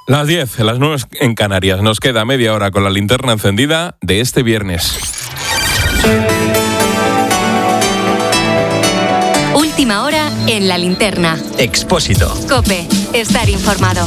Las 10, las 9 en Canarias. Nos queda media hora con la linterna encendida de este viernes. Última hora en la linterna. Expósito. COPE. Estar informado.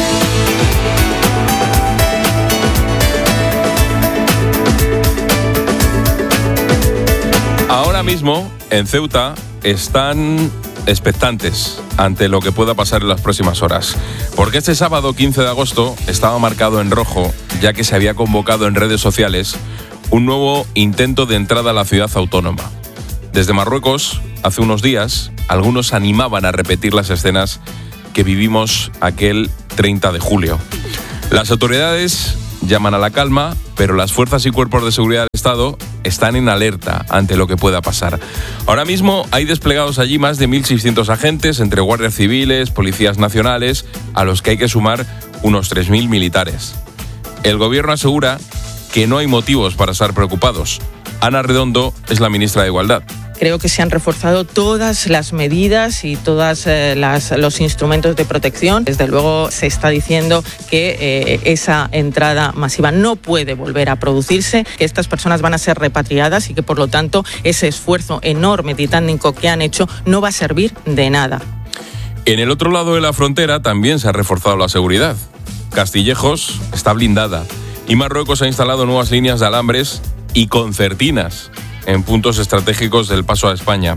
Ahora mismo, en Ceuta, están expectantes ante lo que pueda pasar en las próximas horas. Porque este sábado 15 de agosto estaba marcado en rojo, ya que se había convocado en redes sociales un nuevo intento de entrada a la ciudad autónoma. Desde Marruecos, hace unos días, algunos animaban a repetir las escenas que vivimos aquel 30 de julio. Las autoridades llaman a la calma, pero las fuerzas y cuerpos de seguridad del Estado están en alerta ante lo que pueda pasar. Ahora mismo hay desplegados allí más de 1.600 agentes, entre guardias civiles, policías nacionales, a los que hay que sumar unos 3.000 militares. El gobierno asegura que no hay motivos para estar preocupados. Ana Redondo es la ministra de Igualdad. Creo que se han reforzado todas las medidas y todos los instrumentos de protección. Desde luego se está diciendo que esa entrada masiva no puede volver a producirse, que estas personas van a ser repatriadas y que por lo tanto ese esfuerzo enorme titánico que han hecho no va a servir de nada. En el otro lado de la frontera también se ha reforzado la seguridad. Castillejos está blindada y Marruecos ha instalado nuevas líneas de alambres y concertinas en puntos estratégicos del paso a España.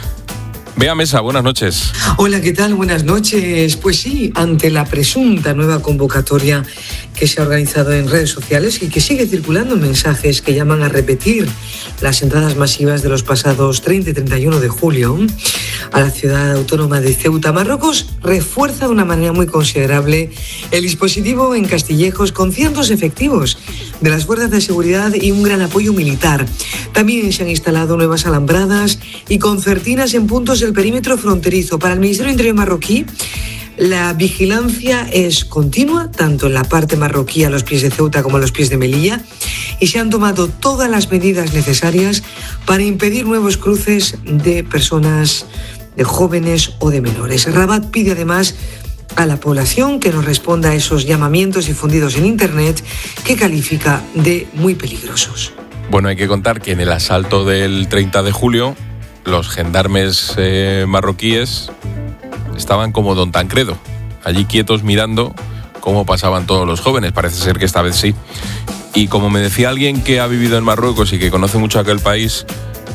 Bea Mesa, buenas noches. Hola, ¿qué tal? Buenas noches. Pues sí, ante la presunta nueva convocatoria que se ha organizado en redes sociales y que sigue circulando mensajes que llaman a repetir las entradas masivas de los pasados 30 y 31 de julio a la ciudad autónoma de Ceuta, Marruecos refuerza de una manera muy considerable el dispositivo en Castillejos con cientos efectivos de las fuerzas de seguridad y un gran apoyo militar. También se han instalado nuevas alambradas y concertinas en puntos del perímetro fronterizo. Para el Ministerio del Interior marroquí, la vigilancia es continua, tanto en la parte marroquí a los pies de Ceuta como a los pies de Melilla, y se han tomado todas las medidas necesarias para impedir nuevos cruces de personas, de jóvenes o de menores. Rabat pide además a la población que nos responda a esos llamamientos difundidos en Internet que califica de muy peligrosos. Bueno, hay que contar que en el asalto del 30 de julio los gendarmes marroquíes estaban como Don Tancredo, allí quietos mirando cómo pasaban todos los jóvenes. Parece ser que esta vez sí. Y como me decía alguien que ha vivido en Marruecos y que conoce mucho aquel país,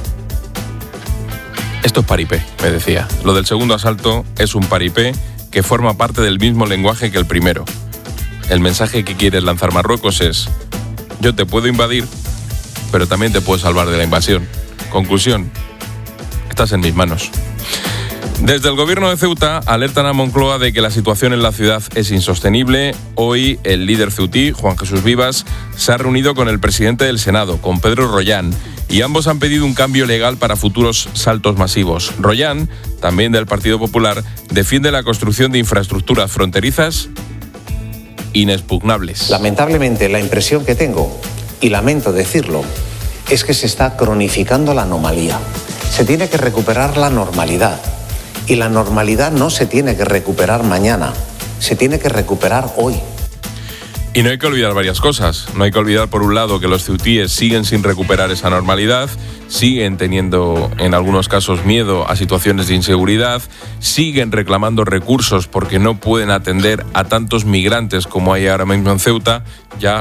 esto es paripé, me decía. Lo del segundo asalto es un paripé que forma parte del mismo lenguaje que el primero. El mensaje que quiere lanzar Marruecos es: yo te puedo invadir, pero también te puedo salvar de la invasión. Conclusión: estás en mis manos. Desde el gobierno de Ceuta alertan a Moncloa de que la situación en la ciudad es insostenible. Hoy el líder ceutí, Juan Jesús Vivas, se ha reunido con el presidente del Senado, con Pedro Rollán, y ambos han pedido un cambio legal para futuros saltos masivos. Rollán, también del Partido Popular, defiende la construcción de infraestructuras fronterizas inexpugnables. Lamentablemente, la impresión que tengo, y lamento decirlo, es que se está cronificando la anomalía. Se tiene que recuperar la normalidad. Y la normalidad no se tiene que recuperar mañana, se tiene que recuperar hoy. Y no hay que olvidar varias cosas. No hay que olvidar, por un lado, que los ceutíes siguen sin recuperar esa normalidad, siguen teniendo, en algunos casos, miedo a situaciones de inseguridad, siguen reclamando recursos porque no pueden atender a tantos migrantes como hay ahora mismo en Ceuta. Ya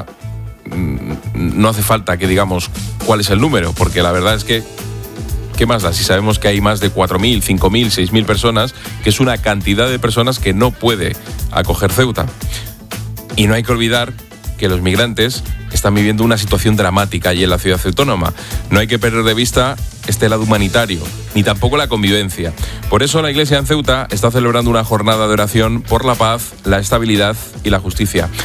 no hace falta que digamos cuál es el número, porque la verdad es que ¿qué más da si sabemos que hay más de 4.000, 5.000, 6.000 personas, que es una cantidad de personas que no puede acoger Ceuta? Y no hay que olvidar que los migrantes están viviendo una situación dramática allí en la ciudad autónoma. No hay que perder de vista este lado humanitario, ni tampoco la convivencia. Por eso la Iglesia en Ceuta está celebrando una jornada de oración por la paz, la estabilidad y la justicia.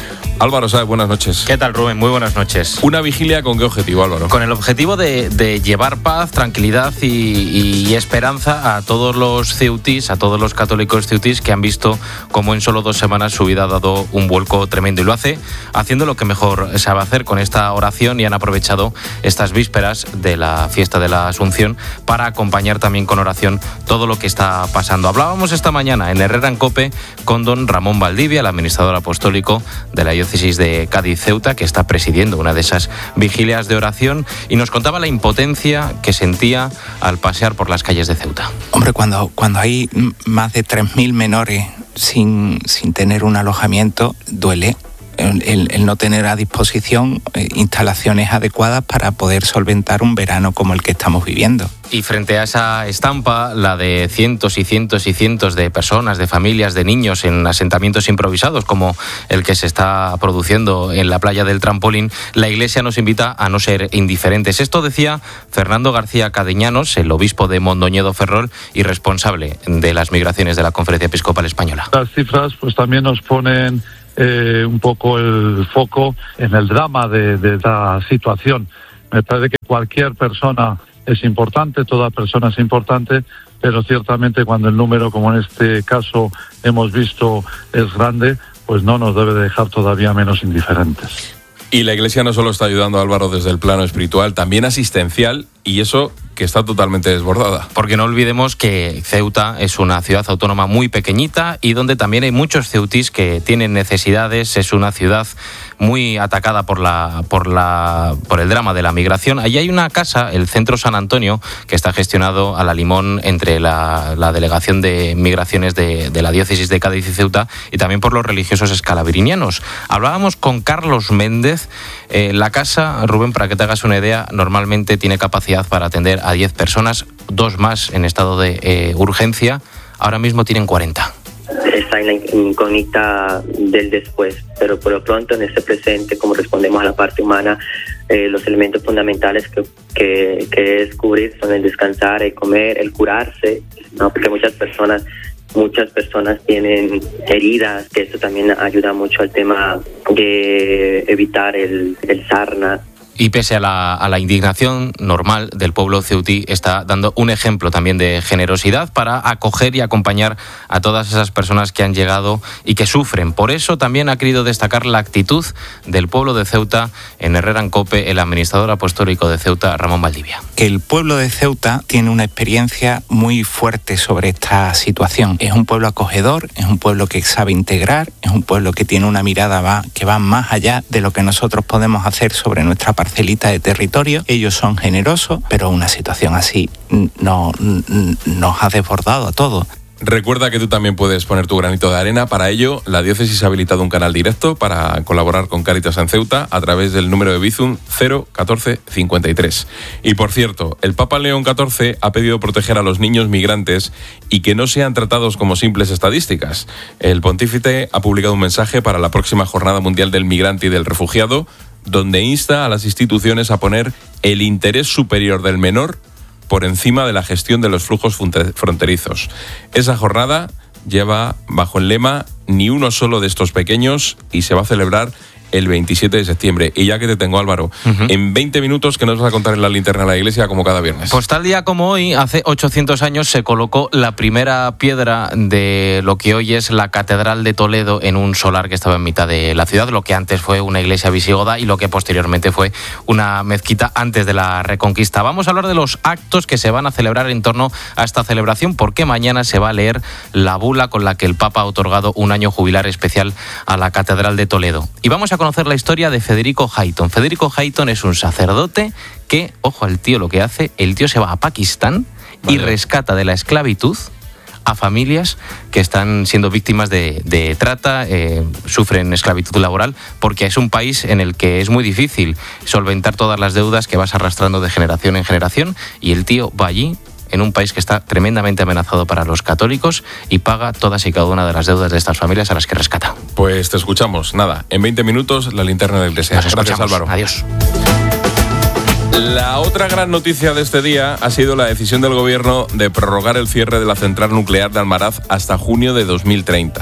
Álvaro Sáez, buenas noches. ¿Qué tal, Rubén? Muy buenas noches. ¿Una vigilia con qué objetivo, Álvaro? Con el objetivo de llevar paz, tranquilidad y esperanza a todos los ceutís, a todos los católicos ceutís que han visto cómo en solo 2 semanas su vida ha dado un vuelco tremendo. Y lo hace haciendo lo que mejor sabe hacer, con esta oración, y han aprovechado estas vísperas de la fiesta de la Asunción para acompañar también con oración todo lo que está pasando. Hablábamos esta mañana en Herrera en COPE con don Ramón Valdivia, el administrador apostólico de la diócesis de Cádiz-Ceuta, que está presidiendo una de esas vigilias de oración, y nos contaba la impotencia que sentía al pasear por las calles de Ceuta. Hombre, cuando hay más de 3.000 menores sin tener un alojamiento, duele. El no tener a disposición instalaciones adecuadas para poder solventar un verano como el que estamos viviendo. Y frente a esa estampa, la de cientos y cientos y cientos de personas, de familias, de niños en asentamientos improvisados como el que se está produciendo en la playa del Trampolín, la Iglesia nos invita a no ser indiferentes. Esto decía Fernando García Cadeñanos, el obispo de Mondoñedo Ferrol y responsable de las migraciones de la Conferencia Episcopal Española. Las cifras pues también nos ponen un poco el foco en el drama de esta situación. Me parece que cualquier persona es importante, toda persona es importante, pero ciertamente cuando el número, como en este caso hemos visto, es grande, pues no nos debe dejar todavía menos indiferentes. Y la Iglesia no solo está ayudando a Álvaro desde el plano espiritual, también asistencial, y eso que está totalmente desbordada. Porque no olvidemos que Ceuta es una ciudad autónoma muy pequeñita y donde también hay muchos ceutís que tienen necesidades. Es una ciudad muy atacada por el drama de la migración. Allí hay una casa, el Centro San Antonio, que está gestionado a la limón entre la Delegación de Migraciones de la Diócesis de Cádiz y Ceuta, y también por los religiosos escalabrinianos. Hablábamos con Carlos Méndez. La casa, Rubén, para que te hagas una idea, normalmente tiene capacidad para atender a 10 personas, 2 más en estado de urgencia. Ahora mismo tienen 40. Está en la incógnita del después, pero por lo pronto en este presente, como respondemos a la parte humana, los elementos fundamentales que descubrir son el descansar, el comer, el curarse, ¿no? Porque muchas personas tienen heridas, que esto también ayuda mucho al tema de evitar el sarna. Y pese a la indignación normal del pueblo ceutí, está dando un ejemplo también de generosidad para acoger y acompañar a todas esas personas que han llegado y que sufren. Por eso también ha querido destacar la actitud del pueblo de Ceuta en Herrera en COPE, el administrador apostólico de Ceuta, Ramón Valdivia. Que el pueblo de Ceuta tiene una experiencia muy fuerte sobre esta situación. Es un pueblo acogedor, es un pueblo que sabe integrar, es un pueblo que tiene una mirada que va más allá de lo que nosotros podemos hacer sobre nuestra parcelita de territorio. Ellos son generosos, pero una situación así nos ha desbordado a todos. Recuerda que tú también puedes poner tu granito de arena. Para ello, la diócesis ha habilitado un canal directo para colaborar con Cáritas en Ceuta a través del número de Bizum 01453. Y por cierto, el Papa León XIV ha pedido proteger a los niños migrantes y que no sean tratados como simples estadísticas. El pontífice ha publicado un mensaje para la próxima Jornada Mundial del Migrante y del Refugiado, donde insta a las instituciones a poner el interés superior del menor por encima de la gestión de los flujos fronterizos. Esa jornada lleva bajo el lema "Ni uno solo de estos pequeños", y se va a celebrar el 27 de septiembre. Y ya que te tengo, Álvaro, en 20 minutos, ¿qué nos vas a contar en la linterna de la iglesia como cada viernes? Pues tal día como hoy, hace 800 años, se colocó la primera piedra de lo que hoy es la Catedral de Toledo en un solar que estaba en mitad de la ciudad, lo que antes fue una iglesia visigoda y lo que posteriormente fue una mezquita antes de la Reconquista. Vamos a hablar de los actos que se van a celebrar en torno a esta celebración, porque mañana se va a leer la bula con la que el Papa ha otorgado un año jubilar especial a la Catedral de Toledo. Y vamos a conocer la historia de Federico Hayton. Federico Hayton es un sacerdote que, ojo al tío lo que hace, el tío se va a Pakistán y rescata de la esclavitud a familias que están siendo víctimas de trata, sufren esclavitud laboral, porque es un país en el que es muy difícil solventar todas las deudas que vas arrastrando de generación en generación, y el tío va allí, en un país que está tremendamente amenazado para los católicos, y paga todas y cada una de las deudas de estas familias a las que rescata. Pues te escuchamos. Nada, en 20 minutos la linterna de la iglesia. Gracias, Álvaro. Adiós. La otra gran noticia de este día ha sido la decisión del gobierno de prorrogar el cierre de la central nuclear de Almaraz hasta junio de 2030.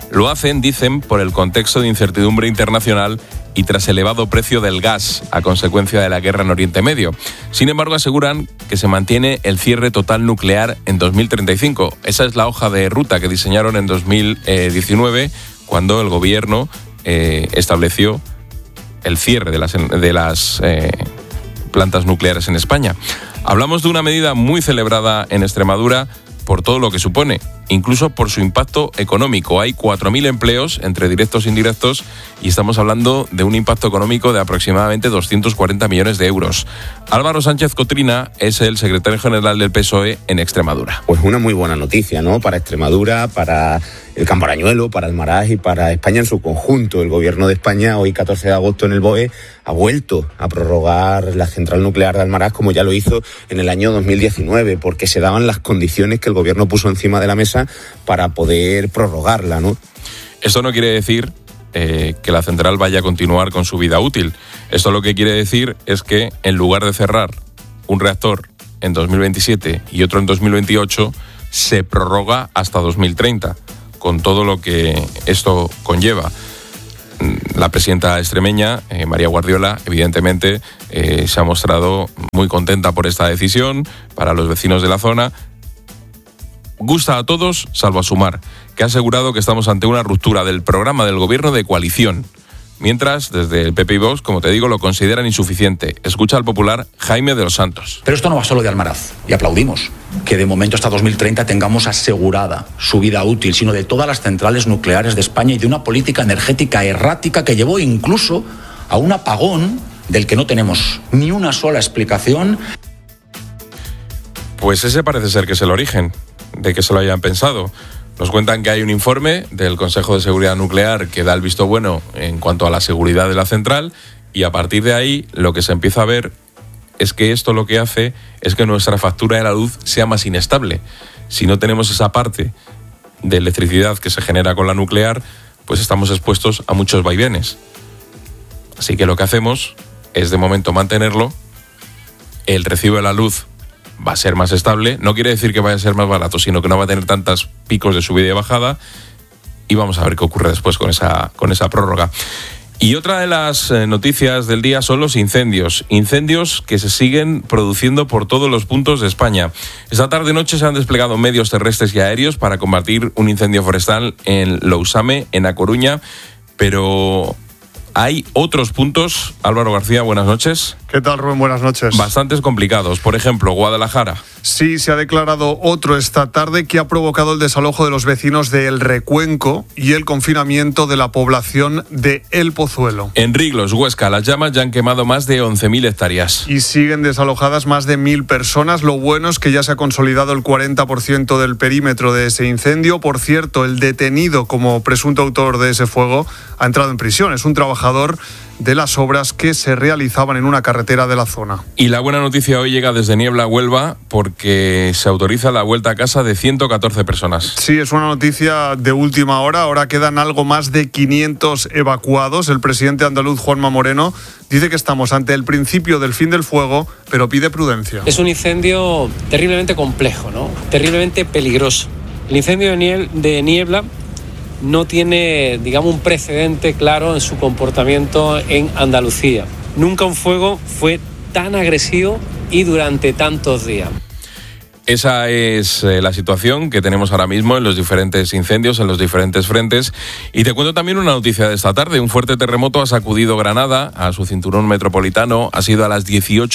Lo hacen, dicen, por el contexto de incertidumbre internacional y tras el elevado precio del gas a consecuencia de la guerra en Oriente Medio. Sin embargo, aseguran que se mantiene el cierre total nuclear en 2035. Esa es la hoja de ruta que diseñaron en 2019, cuando el gobierno estableció el cierre de las plantas nucleares en España. Hablamos de una medida muy celebrada en Extremadura por todo lo que supone, incluso por su impacto económico. Hay 4.000 empleos entre directos e indirectos y estamos hablando de un impacto económico de aproximadamente 240 millones de euros. Álvaro Sánchez Cotrina es el secretario general del PSOE en Extremadura. Pues una muy buena noticia, ¿no? Para Extremadura, para el Camparañuelo, para Almaraz y para España en su conjunto. El gobierno de España, hoy 14 de agosto en el BOE, ha vuelto a prorrogar la central nuclear de Almaraz, como ya lo hizo en el año 2019, porque se daban las condiciones que el gobierno puso encima de la mesa para poder prorrogarla, ¿no? Esto no quiere decir que la central vaya a continuar con su vida útil. Esto lo que quiere decir es que en lugar de cerrar un reactor en 2027 y otro en 2028, se prorroga hasta 2030, con todo lo que esto conlleva. La presidenta extremeña, María Guardiola, evidentemente se ha mostrado muy contenta por esta decisión para los vecinos de la zona. Gusta a todos, salvo a Sumar, que ha asegurado que estamos ante una ruptura del programa del gobierno de coalición. Mientras, desde el PP y Vox, como te digo, lo consideran insuficiente. Escucha al popular Jaime de los Santos. Pero esto no va solo de Almaraz, y aplaudimos que de momento hasta 2030 tengamos asegurada su vida útil, sino de todas las centrales nucleares de España y de una política energética errática que llevó incluso a un apagón del que no tenemos ni una sola explicación. Pues ese parece ser que es el origen de que se lo hayan pensado. Nos cuentan que hay un informe del Consejo de Seguridad Nuclear que da el visto bueno en cuanto a la seguridad de la central, y a partir de ahí lo que se empieza a ver es que esto lo que hace es que nuestra factura de la luz sea más inestable. Si no tenemos esa parte de electricidad que se genera con la nuclear, pues estamos expuestos a muchos vaivenes. Así que lo que hacemos es de momento mantenerlo. El recibo de la luz va a ser más estable, no quiere decir que vaya a ser más barato, sino que no va a tener tantos picos de subida y bajada, y vamos a ver qué ocurre después con esa prórroga. Y otra de las noticias del día son los incendios que se siguen produciendo por todos los puntos de España. Esta tarde-noche se han desplegado medios terrestres y aéreos para combatir un incendio forestal en Lousame, en A Coruña, pero hay otros puntos. Álvaro García, buenas noches. ¿Qué tal, Rubén? Buenas noches. Bastantes complicados. Por ejemplo, Guadalajara. Sí, se ha declarado otro esta tarde que ha provocado el desalojo de los vecinos de El Recuenco y el confinamiento de la población de El Pozuelo. En Riglos, Huesca, las llamas ya han quemado más de 11.000 hectáreas. Y siguen desalojadas más de 1.000 personas. Lo bueno es que ya se ha consolidado el 40% del perímetro de ese incendio. Por cierto, el detenido como presunto autor de ese fuego ha entrado en prisión. Es un trabajador de las obras que se realizaban en una carretera de la zona. Y la buena noticia hoy llega desde Niebla, Huelva, porque se autoriza la vuelta a casa de 114 personas. Sí, es una noticia de última hora. Ahora quedan algo más de 500 evacuados. El presidente andaluz, Juanma Moreno, dice que estamos ante el principio del fin del fuego, pero pide prudencia. Es un incendio terriblemente complejo, ¿no? Terriblemente peligroso. El incendio de Niebla no tiene, digamos, un precedente claro en su comportamiento en Andalucía. Nunca un fuego fue tan agresivo y durante tantos días. Esa es la situación que tenemos ahora mismo en los diferentes incendios, en los diferentes frentes. Y te cuento también una noticia de esta tarde. Un fuerte terremoto ha sacudido Granada a su cinturón metropolitano. Ha sido a las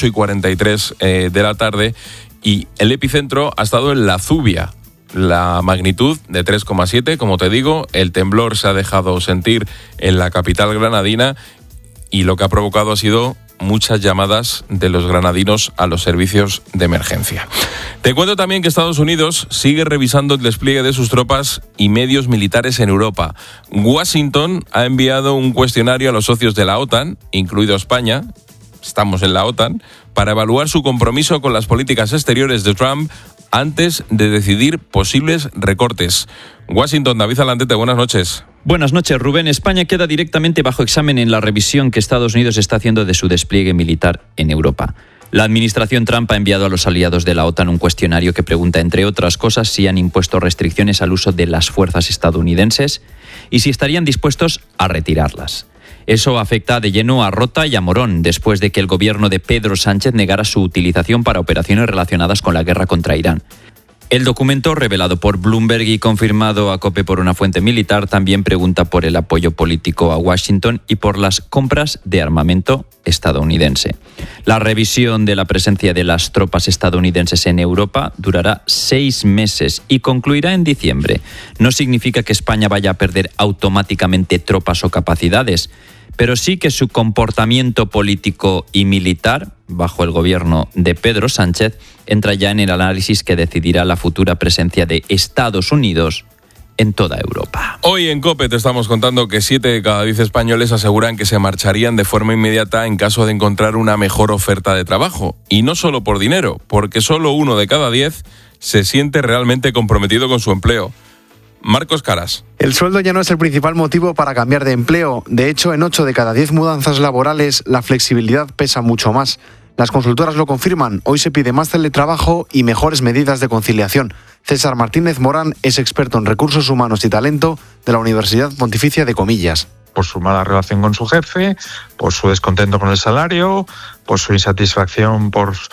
18:43 de la tarde y el epicentro ha estado en La Zubia. La magnitud de 3,7, como te digo, el temblor se ha dejado sentir en la capital granadina y lo que ha provocado ha sido muchas llamadas de los granadinos a los servicios de emergencia. Te cuento también que Estados Unidos sigue revisando el despliegue de sus tropas y medios militares en Europa. Washington ha enviado un cuestionario a los socios de la OTAN, incluido España, estamos en la OTAN, para evaluar su compromiso con las políticas exteriores de Trump antes de decidir posibles recortes. Washington, David Alandete, buenas noches. Buenas noches, Rubén. España queda directamente bajo examen en la revisión que Estados Unidos está haciendo de su despliegue militar en Europa. La administración Trump ha enviado a los aliados de la OTAN un cuestionario que pregunta, entre otras cosas, si han impuesto restricciones al uso de las fuerzas estadounidenses y si estarían dispuestos a retirarlas. Eso afecta de lleno a Rota y a Morón, después de que el gobierno de Pedro Sánchez negara su utilización para operaciones relacionadas con la guerra contra Irán. El documento, revelado por Bloomberg y confirmado a COPE por una fuente militar, también pregunta por el apoyo político a Washington y por las compras de armamento estadounidense. La revisión de la presencia de las tropas estadounidenses en Europa durará 6 meses y concluirá en diciembre. No significa que España vaya a perder automáticamente tropas o capacidades, pero sí que su comportamiento político y militar, bajo el gobierno de Pedro Sánchez, entra ya en el análisis que decidirá la futura presencia de Estados Unidos en toda Europa. Hoy en COPE te estamos contando que 7 de cada 10 españoles aseguran que se marcharían de forma inmediata en caso de encontrar una mejor oferta de trabajo. Y no solo por dinero, porque solo 1 de cada 10 se siente realmente comprometido con su empleo. Marcos Caras. El sueldo ya no es el principal motivo para cambiar de empleo. De hecho, en 8 de cada 10 mudanzas laborales, la flexibilidad pesa mucho más. Las consultoras lo confirman. Hoy se pide más teletrabajo y mejores medidas de conciliación. César Martínez Morán es experto en recursos humanos y talento de la Universidad Pontificia de Comillas. Por su mala relación con su jefe, por su descontento con el salario, por su insatisfacción por